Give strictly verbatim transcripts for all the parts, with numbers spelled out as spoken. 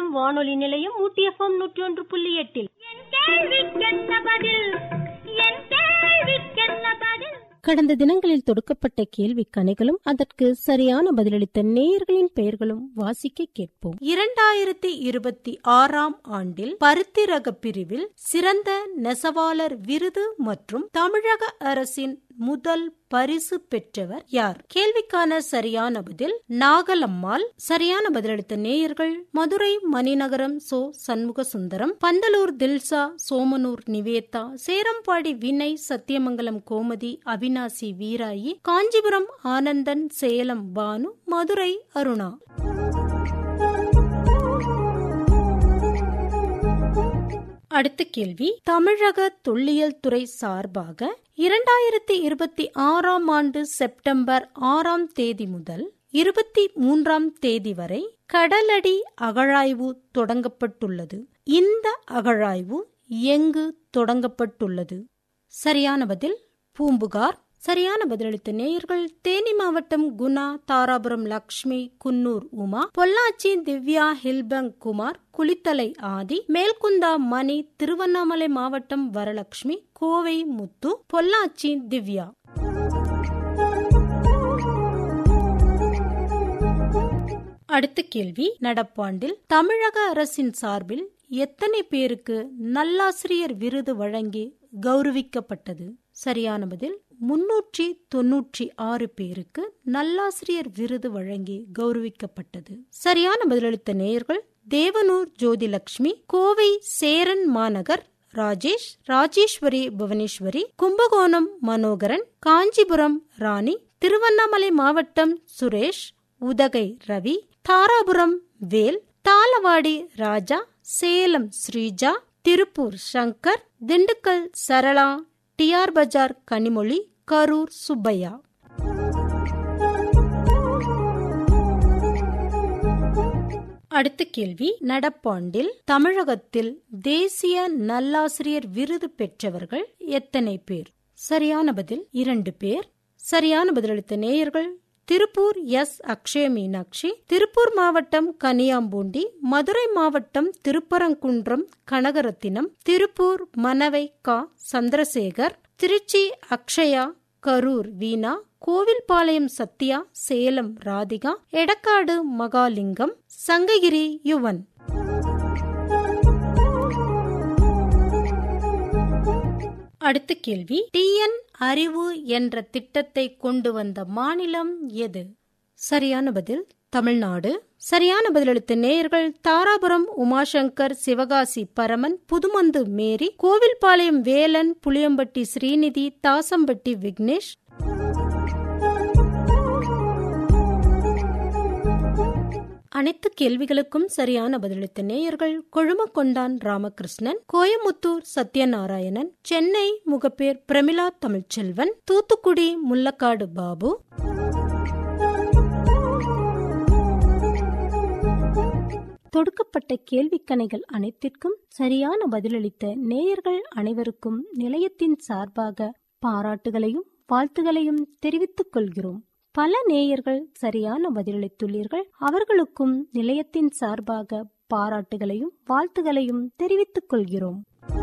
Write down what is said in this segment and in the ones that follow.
கும்பகோணம் வானொலி நிலையம் ஊட்டி எஃப்எம் நூற்றி ஒன்று புள்ளி எட்டில் கடந்த தினங்களில் தொடுக்கப்பட்ட கேள்வி கணைகளும் அதற்கு சரியான பதிலளித்த நேயர்களின் பெயர்களும் வாசிக்க கேட்போம். இரண்டாயிரத்தி இருபத்தி ஆறாம் ஆண்டில் பருத்தி ரக பிரிவில் சிறந்த நெசவாளர் விருது மற்றும் தமிழக அரசின் முதல் பரிசு பெற்றவர் யார்? கேள்விக்கான சரியான பதில் நாகலம்மாள். சரியான பதிலளித்த நேயர்கள் மதுரை மணிநகரம் சோ சண்முக சுந்தரம், பந்தலூர் தில்சா, சோமனூர் நிவேதா, சேரம்பாடி வினய், சத்தியமங்கலம் கோமதி, அவினாசி வீராயி, காஞ்சிபுரம் ஆனந்தன், சேலம் பானு, மதுரை அருணா. அடுத்த கேள்வி, தமிழக தொல்லியல் துறை சார்பாக இரண்டாயிரத்தி இருபத்தி ஆறாம் ஆண்டு செப்டம்பர் ஆறாம் தேதி முதல் இருபத்தி மூன்றாம் தேதி வரை கடலடி அகழாய்வு தொடங்கப்பட்டுள்ளது. இந்த அகழாய்வு எங்கு தொடங்கப்பட்டுள்ளது? சரியான பதில் பூம்புகார். சரியான பதிலளித்த நேயர்கள் தேனி மாவட்டம் குணா, தாராபுரம் லக்ஷ்மி, குன்னூர் உமா, பொள்ளாச்சி திவ்யா, ஹில்பங் குமார், குளித்தலை ஆதி, மேல்குந்தா மணி, திருவண்ணாமலை மாவட்டம் வரலட்சுமி, கோவை முத்து, பொள்ளாச்சி திவ்யா. அடுத்த கேள்வி, நடப்பாண்டில் தமிழக அரசின் சார்பில் எத்தனை பேருக்கு நல்லாசிரியர் விருது வழங்கி கௌரவிக்கப்பட்டது? சரியான பதில் முன்னூற்றி தொன்னூற்றி ஆறு பேருக்கு நல்லாசிரியர் விருது வழங்கி கௌரவிக்கப்பட்டது. சரியான பதிலளித்த நேயர்கள் தேவனூர் ஜோதிலட்சுமி, கோவை சேரன் மாநகர் ராஜேஷ், ராஜேஸ்வரி புவனேஸ்வரி, கும்பகோணம் மனோகரன், காஞ்சிபுரம் ராணி, திருவண்ணாமலை மாவட்டம் சுரேஷ், உதகை ரவி, தாராபுரம் வேல், தாளவாடி ராஜா, சேலம் ஸ்ரீஜா, திருப்பூர் சங்கர், திண்டுக்கல் சரளா, டிஆர் பஜார் கனிமொழி, கரூர் சுப்பையா. அடுத்த கேள்வி, நடப்பாண்டில் தமிழகத்தில் தேசிய நல்லாசிரியர் விருது பெற்றவர்கள் எத்தனை பேர்? சரியான பதில் இரண்டு பேர். சரியான பதிலளித்த நேயர்கள் திருப்பூர் எஸ் அக்ஷய மீனாட்சி, திருப்பூர் மாவட்டம் கனியாம்பூண்டி, மதுரை மாவட்டம் திருப்பரங்குன்றம் கனகரத்தினம், திருப்பூர் மனவை கா சந்திரசேகர், திருச்சி அக்ஷயா, கரூர் வீணா, கோவில்பாளையம் சத்யா, சேலம் ராதிகா, எடக்காடு மகாலிங்கம், சங்ககிரி யுவன். அடுத்த கேள்வி, டிஎன் அறிவு என்ற திட்டத்தை கொண்டு வந்த மாநிலம் எது? சரியான பதில் தமிழ்நாடு. சரியான பதிலளித்த நேயர்கள் தாராபுரம் உமாசங்கர், சிவகாசி பரமன், புதுமந்து மேரி, கோவில்பாளையம் வேலன், புளியம்பட்டி ஸ்ரீநிதி, தாசம்பட்டி விக்னேஷ். அனைத்து கேள்விகளுக்கும் சரியான பதிலளித்த நேயர்கள் கொழுமக்கொண்டான் ராமகிருஷ்ணன், கோயமுத்தூர் சத்யநாராயணன், சென்னை முகப்பேர் பிரமிளா தமிழ்ச்செல்வன், தூத்துக்குடி முள்ளக்காடு பாபு. தொடுக்கப்பட்ட கேள்விக்கணைகள் அனைத்திற்கும் சரியான பதிலளித்த நேயர்கள் அனைவருக்கும் நிலையத்தின் சார்பாக பாராட்டுகளையும் வாழ்த்துகளையும் தெரிவித்துக் கொள்கிறோம். பல நேயர்கள் சரியான பதிலளித்துள்ளீர்கள். அவர்களுக்கும் நிலையத்தின் சார்பாக பாராட்டுகளையும் வாழ்த்துகளையும் தெரிவித்துக் கொள்கிறோம்.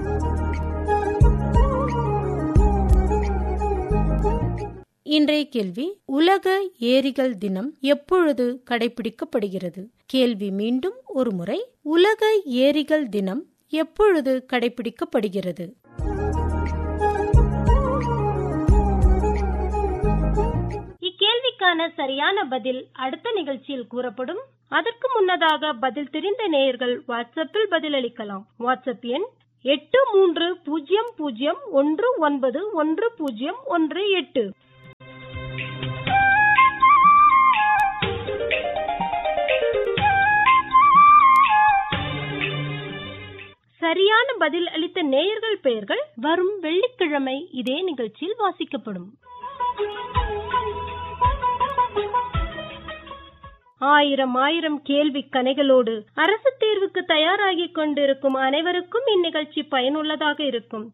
இன்றைய கேள்வி, உலக ஏரிகள் தினம் எப்பொழுது கடைபிடிக்கப்படுகிறது? கேள்வி மீண்டும் ஒரு முறை, உலக ஏரிகள் தினம் எப்பொழுது கடைபிடிக்கப்படுகிறது? இக்கேள்விக்கான சரியான பதில் அடுத்த நிகழ்ச்சியில் கூறப்படும். அதற்கு முன்னதாக பதில் தெரிந்த நேயர்கள் வாட்ஸ்அப்பில் பதிலளிக்கலாம். வாட்ஸ்அப் எண் எட்டு மூன்று பூஜ்ஜியம் பூஜ்ஜியம் ஒன்று ஒன்பது ஒன்று பூஜ்ஜியம் ஒன்று எட்டு. சரியான பதில் அளித்த நேயர்கள் பெயர்கள் வரும் வெள்ளிக்கிழமை இதே நிகழ்ச்சியில் வாசிக்கப்படும். ஆயிரம் ஆயிரம் கேள்வி கணைகளோடு அரசு தேர்வுக்கு தயாராகி கொண்டிருக்கும் அனைவருக்கும் இந்நிகழ்ச்சி பயனுள்ளதாக இருக்கும்.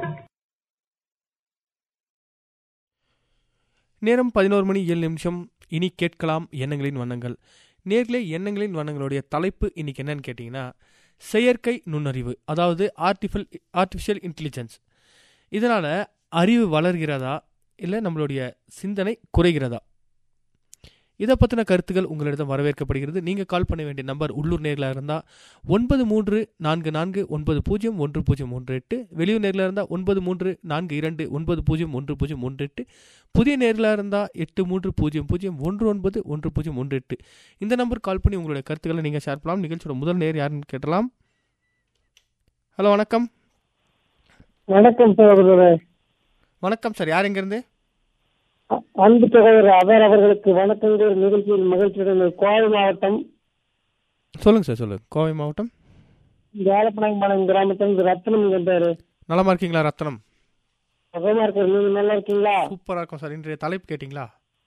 நேரம் பதினோரு மணி ஏழு நிமிஷம் இனி கேட்கலாம் எண்ணங்களின் வண்ணங்கள். நேர்களே, எண்ணங்களின் வண்ணங்களுடைய தலைப்பு இன்னைக்கு என்னன்னு கேட்டிங்கன்னா, செயற்கை நுண்ணறிவு, அதாவது ஆர்டிஃபில் ஆர்டிஃபிஷியல் இன்டெலிஜென்ஸ். இதனால் அறிவு வளர்கிறதா இல்லை நம்மளுடைய சிந்தனை குறைகிறதா? இதை பற்றின கருத்துக்கள் உங்களிடம் வரவேற்கப்படுகிறது. நீங்கள் கால் பண்ண வேண்டிய நம்பர் உள்ளூர் நேர்களாக இருந்தால் ஒன்பது மூன்று நான்கு நான்கு ஒன்பது பூஜ்ஜியம் ஒன்று பூஜ்ஜியம் ஒன்று எட்டு, வெளியூர் நேர்களாக இருந்தால் ஒன்பது மூன்று நான்கு இரண்டு ஒன்பது பூஜ்ஜியம் ஒன்று பூஜ்ஜியம் ஒன்று எட்டு, புதிய நேர்களாக இருந்தால் எட்டு மூன்று பூஜ்ஜியம் பூஜ்ஜியம் ஒன்று ஒன்பது ஒன்று பூஜ்ஜியம் ஒன்று எட்டு. இந்த நம்பர் கால் பண்ணி உங்களுடைய கருத்துக்களை நீங்கள் ஷேர் பண்ணலாம். நிகழ்ச்சியோட முதல் நேர் யாருன்னு கேட்டலாம். ஹலோ, வணக்கம். வணக்கம் சார். வணக்கம் சார், யார் எங்கேருந்து? அன்பு சகோதரர் அவர் அவர்களுக்கு வணக்கங்கள். நிகழ்ச்சியில் மகிழ்ச்சியுடன் கோவை மாவட்டம். சொல்லுங்க சார், சொல்லுங்க. கோவை மாவட்டம் வேலப்பனாங்கபாளையம் கிராமத்தில் ரத்னம் என்றாரு. நலமா இருக்கீங்களா ரத்னம்? சுகமா இருக்காரு. நீங்க நல்லா இருக்கீங்களா? சூப்பரா இருக்கும் சார். இன்றைய தலைப்பு கேட்டீங்களா?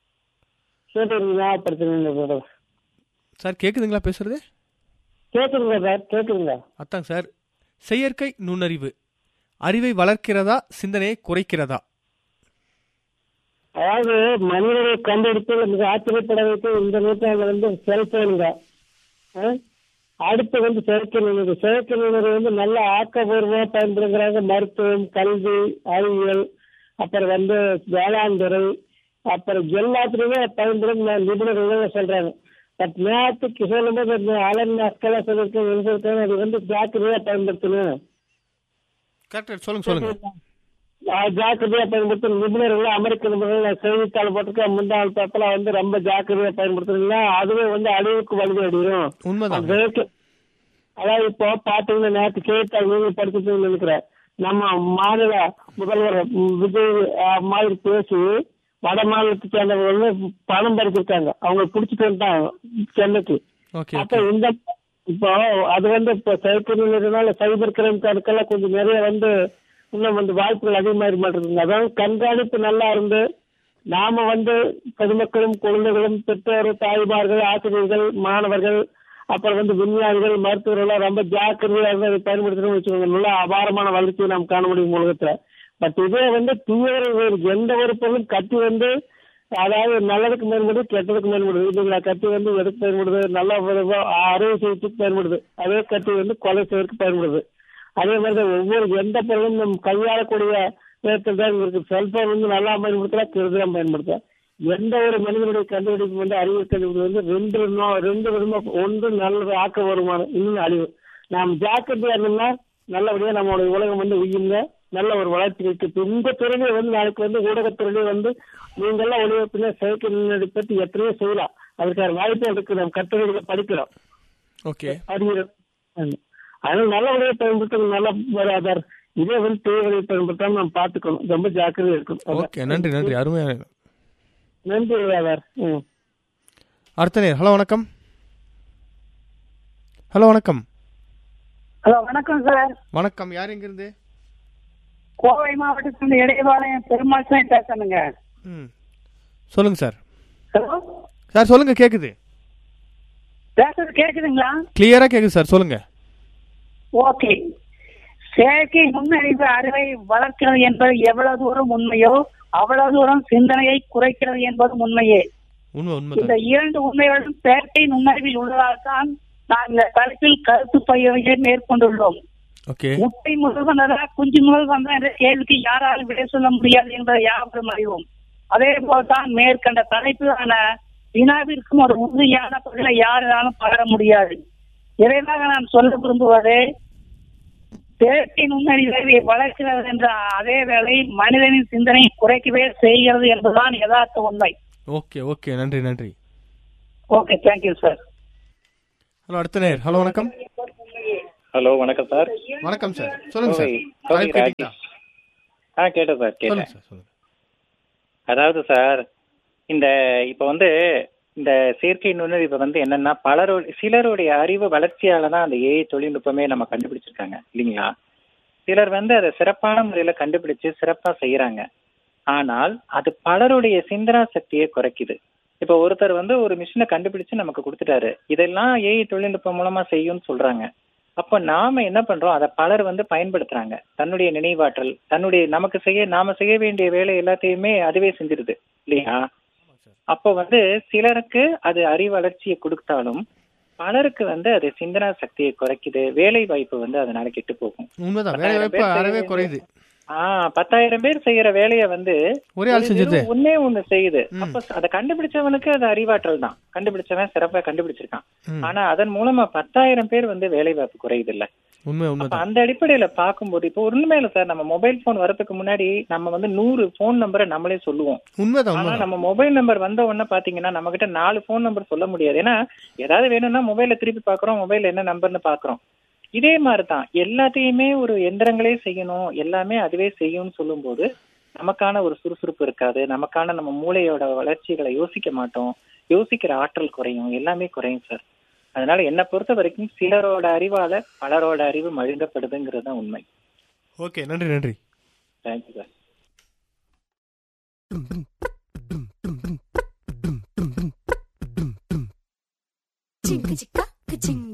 கேட்டுருங்க சார். கேக்குதுங்களா பேசுறது? கேக்குதுங்க சார், கேக்குதுங்க. அதாங்க சார், செயற்கை நுண்ணறிவு அறிவை வளர்க்கிறதா சிந்தனையை குறைக்கிறதா? அதாவது மனிதனை கண்டுபிடித்து மிக ஆச்சரியப்பட வைத்து இந்த நூற்றாண்டுல வந்து செல்போனுங்க. அடுத்து வந்து செயற்கை நுண்ணறிவு. செயற்கை நுண்ணறிவு வந்து நல்ல ஆக்கப்பூர்வமாக பயன்படுத்துகிறாங்க. மருத்துவம், கல்வி, அறிவியல், அப்புறம் வந்து வேளாண் துறை, அப்புறம் எல்லாத்துலேயுமே பயன்படும் நிபுணர்கள் சொல்றாங்க. பட் நேரத்துக்கு சொல்லும்போது அலன் அஸ்கலா சொல்லியிருக்கேன், அது வந்து ஜாக்கிரதையா பயன்படுத்தணும். கரெக்ட், சொல்லுங்க சொல்லுங்க. ஜாக்கிரதையா பயன்படுத்தணும். நிபுணர்கள், அமெரிக்க நிபுணர்கள் செய்தித்தாள் போட்டிருக்க முன்னாள் பேப்பர்ல வந்து ரொம்ப ஜாக்கிரதையா பயன்படுத்தணும்னா அதுவே வந்து அழிவுக்கு வழிபடிடும். உண்மைதான். அதாவது இப்போ பாத்தீங்கன்னா நேற்று செய்தித்தாள் நீங்க படிச்சுட்டு நினைக்கிறேன், நம்ம மாநில முதல்வர் விஜய் மாதிரி பேசி வட மாநிலத்தை சேர்ந்தவர்கள் பணம் பறிச்சிருக்காங்க. அவங்க புடிச்சிட்டு வந்துட்டாங்க சென்னைக்கு. அப்ப இந்த இப்போ அது வந்து இப்போ செயற்கை நுண்ணறிவுனால சைபர் கிரைம் கணக்கெல்லாம் கொஞ்சம் நிறைய வந்து இன்னும் வந்து வாய்ப்புகள் அதிகமாக மாட்டிருக்குங்க. அதாவது கண்காணிப்பு நல்லா இருந்து நாம வந்து பொதுமக்களும் குழந்தைகளும் பெற்றோர், தாய்மார்கள், ஆசிரியர்கள், மாணவர்கள், அப்புறம் வந்து விஞ்ஞானிகள், மருத்துவர்கள் ரொம்ப ஜாக்கிரதையா இருந்து அதை பயன்படுத்தணும்னு வச்சுக்கோங்க, நல்ல அபாரமான வளர்ச்சியை நாம் காண முடியும் உலகத்துல. பட் இதே வந்து தீவிர எந்த ஒரு பொருளும் கட்டி வந்து அதாவது நல்லதுக்கு பயன்படுது, கெட்டதுக்கு பயன்படுது இல்லைங்களா? கட்டி வந்து எதுக்கு பயன்படுது? நல்ல அறுவை சிகிச்சைக்கு பயன்படுது. அதே கட்டி வந்து கொலை செய்வதற்கு பயன்படுது. அதே மாதிரி ஒவ்வொரு எந்த பொருளும் நம் கையாளக்கூடிய நேரத்தில் தான் இருக்கு. செல்போன் வந்து நல்லா பயன்படுத்தலாம், கெடுதலாம் பயன்படுத்தலாம். எந்த ஒரு மனிதனுடைய கண்டுபிடிப்பு வந்து அறிவியல் கண்டுபிடிப்பு வந்து ரெண்டு ரெண்டு விதமா, ஒன்று நல்லது ஆக்க வருமானம், இன்னும் அழிவு. நாம் ஜாக்கிரதையா இருந்தோம்னா நல்லபடியா நம்மளுடைய உலகம் வந்து உயிர்ந்த நல்ல ஒரு வளர்ச்சி இருக்கு. இந்த துறையிலே வந்து நாளைக்கு வந்து ஊடகத்துறையிலே வந்து நீங்கெல்லாம் ஒளிபரப்பின செயற்கை நுண்ணறிவு பற்றி எத்தனையோ செய்யலாம். அதுக்கான வாய்ப்பு இருக்கு. நம்ம கட்டுரைகளை படிக்கிறோம். ஓகே, அறிஞர் அதனால நல்ல வழியை பயன்படுத்தணும். நல்ல வராதார் இதே வந்து தீவிர பயன்படுத்தாம நம்ம பாத்துக்கணும். ரொம்ப ஜாக்கிரதையா இருக்கணும். ஓகே, நன்றி நன்றி, அருமையா. நன்றி வராதார். அடுத்த நேர். ஹலோ, வணக்கம். ஹலோ, வணக்கம். ஹலோ, வணக்கம் சார். வணக்கம், யார் எங்க இருந்து? கோவை மாவட்டத்தில் இடையபாளையம் பெருமாள் சார் பேசணுங்க. ம், சொல்லுங்க சார். ஹலோ சார், சொல்லுங்க. கேக்குது, பேசுறது கேக்குதுங்களா? கிளியரா கேக்குது சார், சொல்லுங்க. ஓகே. செயற்கை நுண்ணறிவு அறிவை வளர்க்கிறது என்பது எவ்வளவு தூரம் உண்மையோ அவ்வளவு தூரம் சிந்தனையை குறைக்கிறது என்பது உண்மையே. இந்த இரண்டு உண்மைகளும் செயற்கை நுண்ணறிவில் உள்ளதால் தான் நான் இந்த தலைப்பில் கருத்து பயிற்சியை மேற்கொண்டுள்ளோம். முட்டை முதல் வந்ததா குஞ்சு முதல் வந்தா என்ற கேள்விக்கு யாராலும் விடை சொல்ல முடியாது என்பதை யாரும் அறிவோம். அதே போல்தான் மேற்கண்ட தலைப்பிலான வினாவிற்கும் ஒரு உறுதியான பதிலை யாராலும் பகர முடியாது. இதைதாக நான் சொல்ல விரும்புவது, செயற்கை நுண்ணறிவை வளர்க்கிறது என்ற அதே வேளை மனிதனின் சிந்தனையை குறைக்கவே செய்கிறது என்பதுதான் யதார்த்த உண்மை. ஓகே ஓகே, நன்றி நன்றி. Okay, thank you sir. ஹலோ, அடுத்த நேர். ஹலோ, வணக்கம். ஹலோ, வணக்கம் சார். வணக்கம் சார், சொல்லுங்க சார். ஆ கேட்டேன் சார், கேட்டேன். அதாவது சார், இந்த இப்ப வந்து இந்த செயற்கை நுண்ணறிவு வந்து என்னன்னா பலரோட சிலருடைய அறிவு வளர்ச்சியால தான் அந்த ஏஐ தொழில்நுட்பமே நம்ம கண்டுபிடிச்சிருக்காங்க இல்லைங்களா? சிலர் வந்து அதை சிறப்பான முறையில கண்டுபிடிச்சு சிறப்பா செய்யறாங்க. ஆனால் அது பலருடைய சிந்தனா சக்தியை குறைக்குது. இப்ப ஒருத்தர் வந்து ஒரு மிஷினை கண்டுபிடிச்சு நமக்கு கொடுத்துட்டாரு, இதெல்லாம் ஏஐ தொழில்நுட்பம் மூலமா செய்யும்னு சொல்றாங்க. அப்ப நாம என்ன பண்றோம், அதை பலர் வந்து பயன்படுத்துறாங்க. தன்னுடைய நினைவாற்றல், தன்னுடைய நமக்கு செய்ய நாம செய்ய வேண்டிய வேலை எல்லாத்தையுமே அதுவே செஞ்சிருது இல்லையா? அப்போ வந்து சிலருக்கு அது அறிவு வளர்ச்சியை கொடுத்தாலும் பலருக்கு வந்து அது சிந்தனா சக்தியை குறைக்குது, வேலை வாய்ப்பு வந்து அதனால கெட்டு போகும். உண்மைதான், வேலை வாய்ப்பு அறவே குறையுது. ஆஹ் பத்தாயிரம் பேர் செய்யற வேலைய வந்து ஒரே ஆள் செஞ்சது ஒன்னே ஒண்ணு செய்யுது. அப்ப அதை கண்டுபிடிச்சவனுக்கு அது அறிவாற்றல் தான், கண்டுபிடிச்சவன் சிறப்பா கண்டுபிடிச்சிருக்கான். ஆனா அதன் மூலமா பத்தாயிரம் பேர் வந்து வேலை வாய்ப்பு குறையுது இல்ல. அந்த அடிப்படையில பாக்கும்போது இப்போ உண்மையில சார் நம்ம மொபைல் போன் வரதுக்கு முன்னாடி நம்ம வந்து நூறு போன் நம்பரை நம்மளே சொல்லுவோம். ஆனா நம்ம மொபைல் நம்பர் வந்த உடனே பாத்தீங்கன்னா நம்ம கிட்ட நாலு போன் நம்பர் சொல்ல முடியாது. ஏன்னா ஏதாவது வேணும்னா மொபைல திருப்பி பாக்குறோம், மொபைல் என்ன நம்பர்னு பாக்குறோம். இதே மாதிரிதான் எல்லாத்தையுமே ஒரு எந்திரங்களே செய்யணும், எல்லாமே அதுவே செய்யும்னு சொல்லும் போது நமக்கான ஒரு சுறுசுறுப்பு இருக்காது, நமக்கான நம்ம மூளையோட வளர்ச்சிகளை யோசிக்க மாட்டோம், யோசிக்கிற ஆற்றல் குறையும், எல்லாமே குறையும் சார். அதனால என்னை பொறுத்த வரைக்கும் சிலரோட அறிவால பலரோட அறிவு மழுங்கப்படுதுங்கிறது தான் உண்மை. ஓகே, நன்றி நன்றி தேங்க்யூ சார்.